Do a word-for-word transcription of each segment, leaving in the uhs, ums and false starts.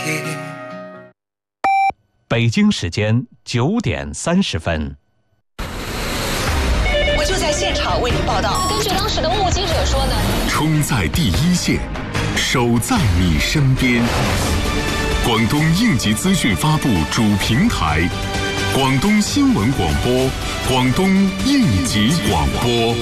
题。 北京时间九点三十分。 我就在现场为您报道。 根据当时的目击者说呢， 冲在第一线，守在你身边。广东应急资讯发布主平台，广东新闻广播，广东应急广播。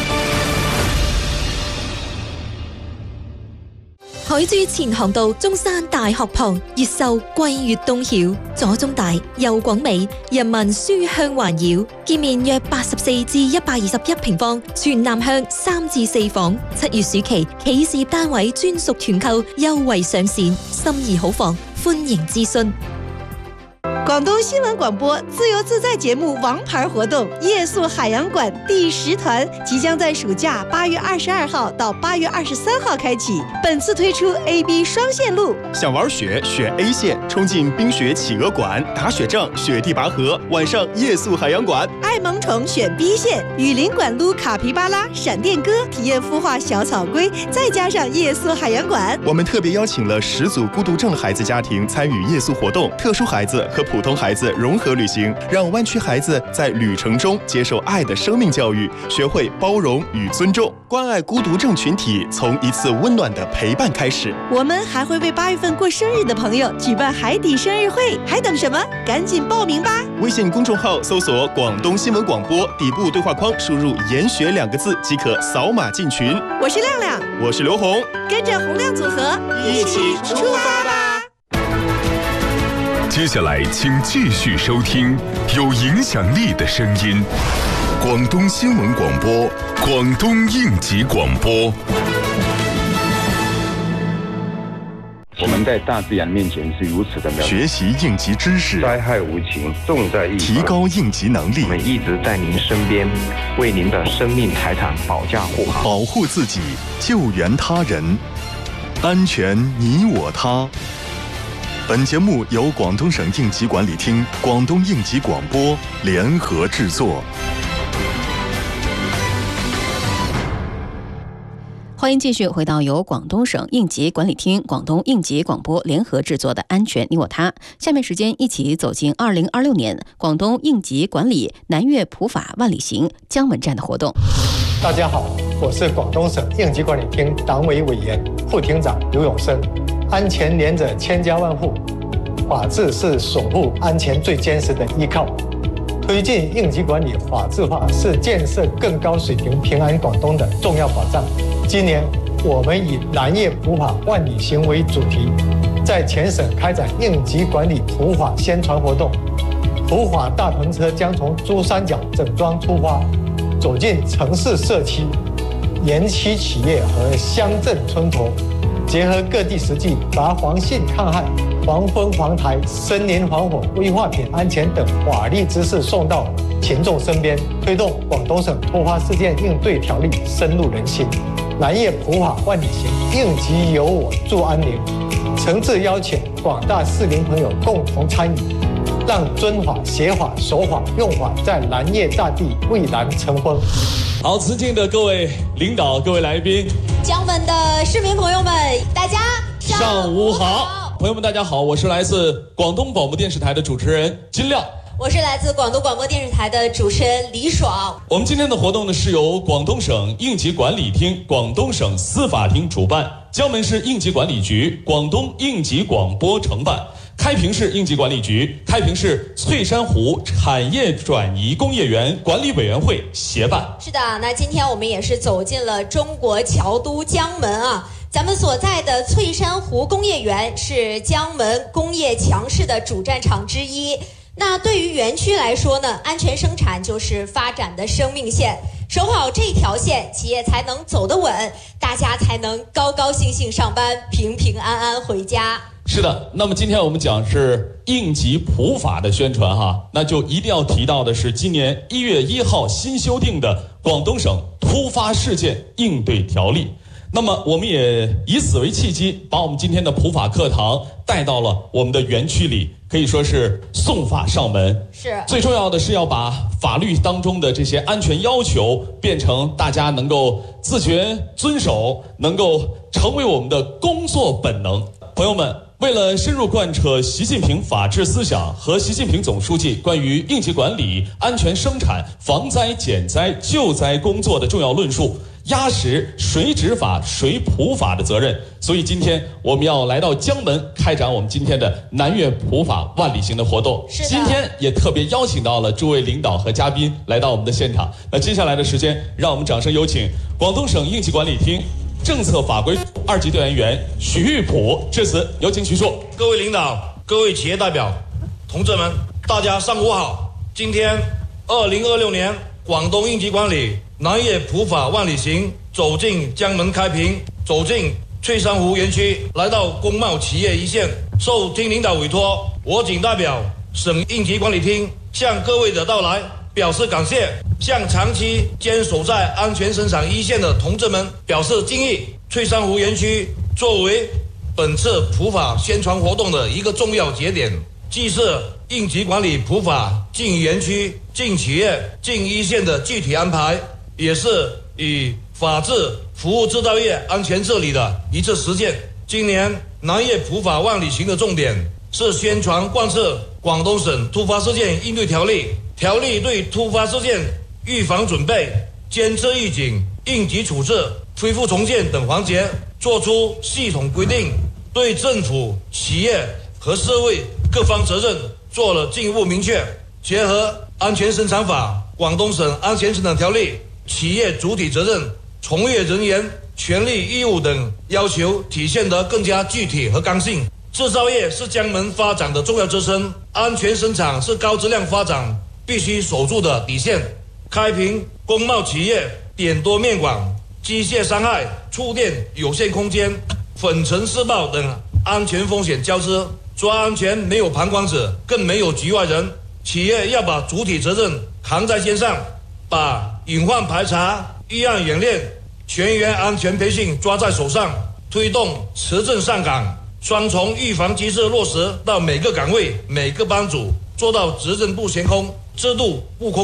海珠前航道中山大學旁，越秀貴越東曉，左中大右廣美，人民書香環繞，建面約八十四至一百二十一平方，全南向三至四房。七月暑期企事業單位專屬團購優惠上線，心儀好房，歡迎諮詢。 廣東新聞廣播自由自在節目王牌活動夜宿海洋館第十團即將在暑假八月二十二號到八月二十三號開啟，本次推出 A、B 雙線路。 想玩雪選 A 線，衝進冰雪企鵝館，打雪仗雪地拔河，晚上夜宿海洋館。 愛萌寵選 B 線，雨林館擼卡皮巴拉、閃電鴿，體驗孵化小草龜，再加上夜宿海洋館。 我們特別邀請了十組孤獨症孩子家庭參與夜宿活動，特殊孩子和普通孩子融合旅行，讓灣區孩子在旅程中接受愛的生命教育，學會包容與尊重，關愛孤獨症群體，從一次溫暖的陪伴開始。 我們還會為八月份過生日的朋友舉辦海底生日會，還等什麼？趕緊報名吧！ 微信公眾號搜索廣東新聞廣播，底部對話框輸入研學兩個字即可掃碼進群。 我是亮亮， 我是劉紅， 跟着洪亮組合一起出發吧！ 接下來請繼續收聽有影響力的聲音，廣東新聞廣播，廣東應急廣播。 我們在大自然面前是如此的渺小， 學習應急知識， 災害無情，重在預防， 提高應急能力。 我們一直在您身邊，為您的生命財產保駕護航， 保護自己，救援他人，安全你我他。本節目由廣東省應急管理廳、廣東應急廣播聯合製作。 歡迎繼續回到由廣東省應急管理廳、廣東應急廣播聯合製作的《安全你我他》。下面時間一起走進二零二六年廣東應急管理南粵普法萬里行江門站的活動。 大家好，我是廣東省應急管理廳黨委委員、副廳長劉永生。安全連着千家萬戶，法治是守護安全最堅實的依靠。推進應急管理法治化是建設更高水平平安廣東的重要保障。今年我們以南粵普法萬里行為主題，在全省開展應急管理普法宣傳活動。普法大篷車將從珠三角整裝出發，走進城市社區、園區企業和鄉鎮村頭，結合各地實際，把防汛抗旱、防風防台、森林防火、危化品安全等法律知識送到群眾身邊，推動廣東省突發事件應對條例深入人心。南粵普法萬里行，應急有我助安寧，誠摯邀請廣大市民朋友共同參與，讓遵法、學法、守法、用法在南粵大地蔚然成風。 好，尊敬的各位領導、各位來賓， 江門的市民朋友們，大家上午好。朋友們，大家好，我是來自廣東廣播電視台的主持人金亮。 我是來自廣東廣播電視台的主持人李爽。 我們今天的活動呢，是由廣東省應急管理廳、廣東省司法廳主辦，江門市應急管理局、廣東應急廣播承辦，開平市應急管理局、開平市翠山湖產業轉移工業園管理委員會協辦。 是的，那今天我們也是走進了中國僑都江門啊。咱們所在的翠山湖工業園是江門工業強勢的主戰場之一。那對於園區來說呢，安全生產就是發展的生命線，守好這條線，企業才能走得穩，大家才能高高興興上班，平平安安回家。 是的，那麼今天我們講是應急普法的宣傳哈，那就一定要提到的是今年一月一號新修訂的廣東省突發事件應對條例。那麼我們也以此為契機，把我們今天的普法課堂帶到了我們的園區裡，可以說是送法上門。 是， 最重要的是要把法律當中的這些安全要求變成大家能夠自覺遵守，能夠成為我們的工作本能。朋友們， 为了深入贯彻习近平法治思想和习近平总书记关于应急管理、安全生产、防灾减灾救灾工作的重要论述，压实谁执法谁普法的责任，所以今天我们要来到江门开展我们今天的南粤普法万里行的活动。 是的， 今天也特别邀请到了诸位领导和嘉宾来到我们的现场。那接下来的时间，让我们掌声有请广东省应急管理厅政策法规二级调研员许玉普致辞，有请许处。 各位领导、各位企业代表、同志们，大家上午好。今天，二零二六年广东应急管理南粤普法万里行走进江门开平，走进翠山湖园区，来到工贸企业一线。受厅领导委托，我谨代表省应急管理厅向各位的到来表示感谢，向长期坚守在安全生产一线的同志们表示敬意。翠山湖园区作为本次普法宣传活动的一个重要节点，既是应急管理普法进园区、进企业、进一线的具体安排，也是以法治服务制造业安全治理的一次实践。今年南粤普法万里行的重点是宣传贯彻广东省突发事件应对条例。条例对突发事件预防准备、监测预警、应急处置、恢复重建等环节作出系统规定，对政府、企业和社会各方责任做了进一步明确。结合安全生产法、广东省安全生产条例、企业主体责任、从业人员权利义务等要求体现得更加具体和刚性。制造业是江门发展的重要支撑，安全生产是高质量发展必须守住的底线。开平工贸企业点多面广，机械伤害、触电有限空间、粉尘施暴等安全风险交织，抓安全没有旁观者，更没有局外人。企业要把主体责任扛在肩上，把隐患排查、预案演练、全员安全培训抓在手上，推动持证上岗、双重预防机制落实到每个岗位、每个班组，做到执政不悬空，制度不空。